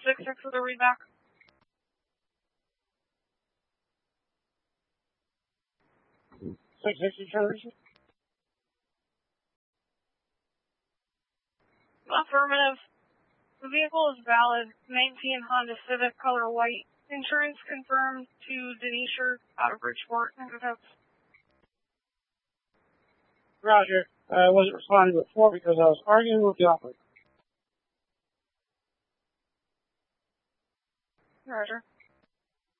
6-6 with a readback. Affirmative. The vehicle is valid. 19 Honda Civic, color white. Insurance confirmed to Denisha out of Bridgeport. Roger. I wasn't responding before because I was arguing with the operator. Roger.